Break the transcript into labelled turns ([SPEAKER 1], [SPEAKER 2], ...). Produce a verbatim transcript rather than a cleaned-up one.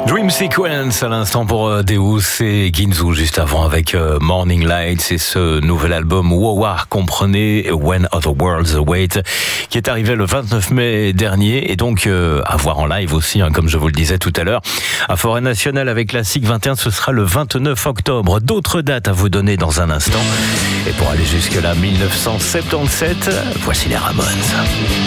[SPEAKER 1] Dream Sequence à l'instant pour euh, Deus et Ginzu juste avant avec euh, Morning Light. C'est ce nouvel album Wawa, comprenez When Other Worlds Await, qui est arrivé le vingt-neuf mai dernier et donc euh, à voir en live aussi, hein, comme je vous le disais tout à l'heure. À Forêt Nationale avec Classique vingt et un, ce sera le vingt-neuf octobre. D'autres dates à vous donner dans un instant. Et pour aller jusque là, mille neuf cent soixante-dix-sept, voici les Ramones.